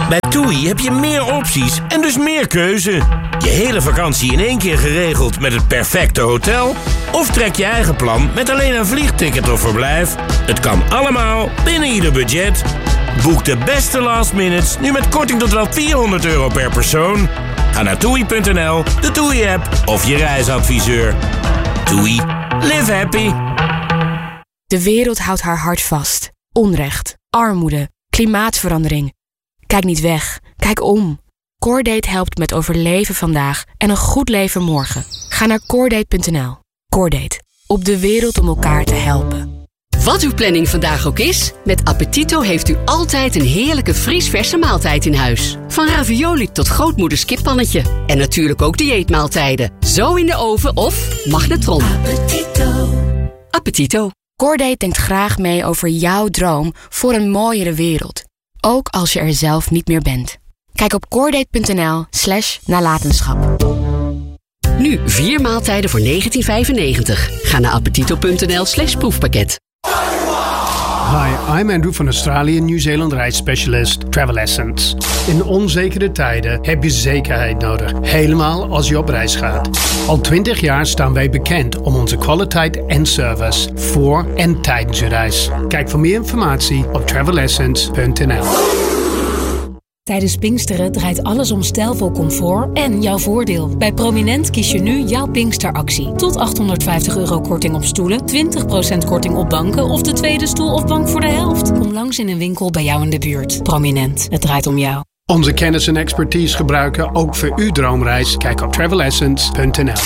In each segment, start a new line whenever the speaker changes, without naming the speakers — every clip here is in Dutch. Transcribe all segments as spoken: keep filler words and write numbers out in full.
Bij TUI heb je meer opties en dus meer keuze. Je hele vakantie in één keer geregeld met het perfecte hotel? Of trek je eigen plan met alleen een vliegticket of verblijf? Het kan allemaal binnen ieder budget. Boek de beste last minutes nu met korting tot wel vierhonderd euro per persoon. Ga naar toei punt n l, de TUI-app of je reisadviseur. TUI. Live happy.
De wereld houdt haar hart vast. Onrecht, armoede, klimaatverandering. Kijk niet weg, kijk om. Cordate helpt met overleven vandaag en een goed leven morgen. Ga naar cordate punt n l. Cordate. Op de wereld om elkaar te helpen.
Wat uw planning vandaag ook is, met Appetito heeft u altijd een heerlijke vriesverse maaltijd in huis. Van ravioli tot grootmoeders kippannetje. En natuurlijk ook dieetmaaltijden. Zo in de oven of magnetron. Appetito. Appetito.
Cordate denkt graag mee over jouw droom voor een mooiere wereld. Ook als je er zelf niet meer bent. Kijk op cordate punt n l slash nalatenschap.
Nu vier maaltijden voor negentien vijfennegentig. Ga naar appetito punt n l slash proefpakket.
Hi, I'm Andrew van Australië Nieuw-Zeeland reisspecialist Travel Essence. In onzekere tijden heb je zekerheid nodig, helemaal als je op reis gaat. Al twintig jaar staan wij bekend om onze kwaliteit en service voor en tijdens je reis. Kijk voor meer informatie op travel essence punt n l.
Tijdens Pinksteren draait alles om stijlvol comfort en jouw voordeel. Bij Prominent kies je nu jouw Pinksteractie. Tot achthonderdvijftig euro korting op stoelen, twintig procent korting op banken of de tweede stoel of bank voor de helft. Kom langs in een winkel bij jou in de buurt. Prominent, het draait om jou.
Onze kennis en expertise gebruiken ook voor uw droomreis. Kijk op travel essence punt n l.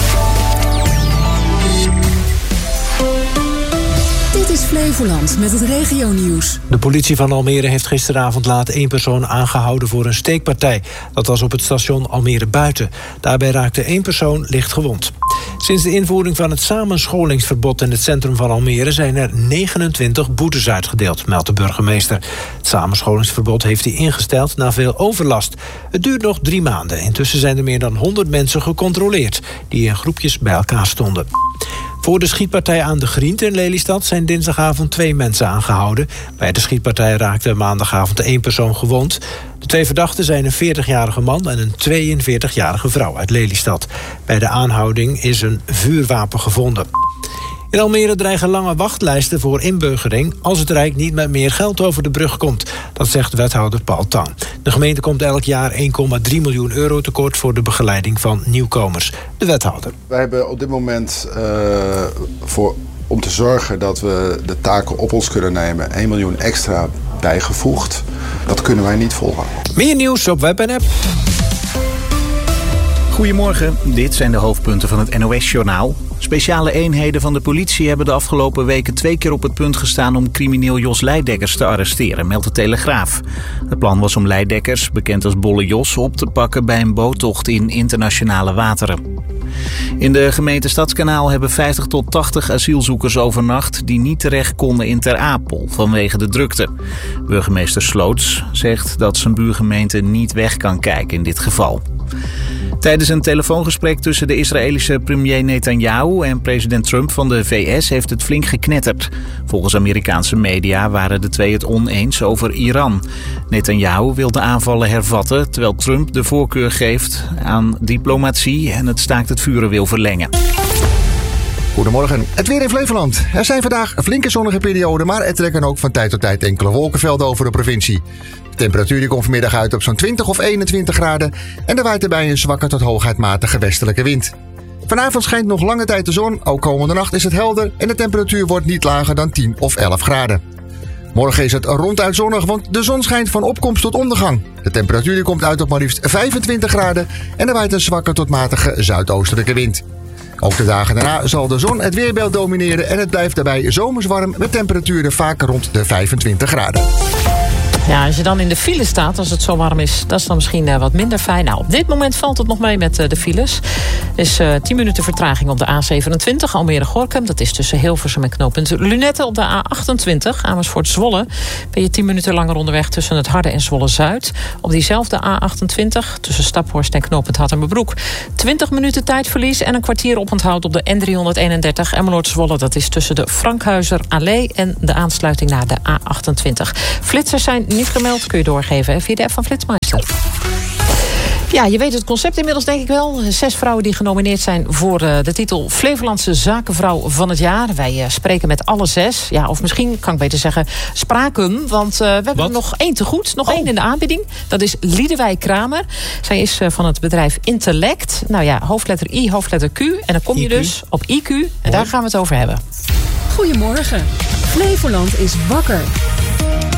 Dit is Flevoland met het regionieuws.
De politie van Almere heeft gisteravond laat één persoon aangehouden voor een steekpartij. Dat was op het station Almere Buiten. Daarbij raakte één persoon licht gewond. Sinds de invoering van het samenscholingsverbod in het centrum van Almere zijn er negenentwintig boetes uitgedeeld, meldt de burgemeester. Het samenscholingsverbod heeft hij ingesteld na veel overlast. Het duurt nog drie maanden. Intussen zijn er meer dan honderd mensen gecontroleerd die in groepjes bij elkaar stonden. Voor de schietpartij aan de Grient in Lelystad zijn dinsdagavond twee mensen aangehouden. Bij de schietpartij raakte maandagavond één persoon gewond. De twee verdachten zijn een veertigjarige man en een tweeënveertigjarige vrouw uit Lelystad. Bij de aanhouding is een vuurwapen gevonden. In Almere dreigen lange wachtlijsten voor inburgering als het Rijk niet met meer geld over de brug komt. Dat zegt wethouder Paul Tang. De gemeente komt elk jaar één komma drie miljoen euro tekort voor de begeleiding van nieuwkomers. De wethouder.
Wij hebben op dit moment uh, voor, om te zorgen dat we de taken op ons kunnen nemen één miljoen extra bijgevoegd. Dat kunnen wij niet volhouden.
Meer nieuws op web en app.
Goedemorgen, dit zijn de hoofdpunten van het N O S-journaal. Speciale eenheden van de politie hebben de afgelopen weken twee keer op het punt gestaan om crimineel Jos Leidekkers te arresteren, meldt de Telegraaf. Het plan was om Leidekkers, bekend als Bolle Jos, op te pakken bij een boottocht in internationale wateren. In de gemeente Stadskanaal hebben vijftig tot tachtig asielzoekers overnacht die niet terecht konden in Ter Apel vanwege de drukte. Burgemeester Sloots zegt dat zijn buurgemeente niet weg kan kijken in dit geval. Tijdens een telefoongesprek tussen de Israëlische premier Netanyahu en president Trump van de V S heeft het flink geknetterd. Volgens Amerikaanse media waren de twee het oneens over Iran. Netanyahu wil de aanvallen hervatten, terwijl Trump de voorkeur geeft aan diplomatie en het staakt het vuren wil verlengen.
Goedemorgen. Het weer in Flevoland. Er zijn vandaag flinke zonnige perioden, maar er trekken ook van tijd tot tijd enkele wolkenvelden over de provincie. De temperatuur die komt vanmiddag uit op zo'n twintig of eenentwintig graden en er waait erbij een zwakke tot hooguit matige westelijke wind. Vanavond schijnt nog lange tijd de zon, ook komende nacht is het helder en de temperatuur wordt niet lager dan tien of elf graden. Morgen is het ronduit zonnig, want de zon schijnt van opkomst tot ondergang. De temperatuur die komt uit op maar liefst vijfentwintig graden en er waait een zwakke tot matige zuidoostelijke wind. Ook de dagen daarna zal de zon het weerbeeld domineren en het blijft daarbij zomers warm met temperaturen vaak rond de vijfentwintig graden.
Ja, als je dan in de file staat, als het zo warm is, dat is dan misschien uh, wat minder fijn. Nou, op dit moment valt het nog mee met uh, de files. Er is uh, tien minuten vertraging op de A zevenentwintig, Almere-Gorinchem. Dat is tussen Hilversum en knooppunt Lunetten. Op de A achtentwintig, Amersfoort-Zwolle, ben je tien minuten langer onderweg tussen het Harde en Zwolle-Zuid. Op diezelfde A achtentwintig, tussen Staphorst en knooppunt Hattemerbroek, twintig minuten tijdverlies en een kwartier oponthoud op de N driehonderdeenendertig Emmeloord-Zwolle. Dat is tussen de Frankhuizer Allee en de aansluiting naar de A achtentwintig. Flitsers zijn niet gemeld. Kun je doorgeven hè, via de app van Flitsmeister. Ja, je weet het concept inmiddels denk ik wel. Zes vrouwen die genomineerd zijn voor uh, de titel Flevolandse Zakenvrouw van het jaar. Wij uh, spreken met alle zes. Ja, of misschien kan ik beter zeggen spraken. Want uh, we hebben
Wat?
er nog één te goed. Nog
Oh.
één in de aanbieding. Dat is Liedewij Kramer. Zij is uh, van het bedrijf Intellect. Nou ja, hoofdletter I, hoofdletter Q. En dan kom je
I Q.
dus op I Q. En daar gaan we het over hebben.
Goedemorgen. Flevoland is wakker.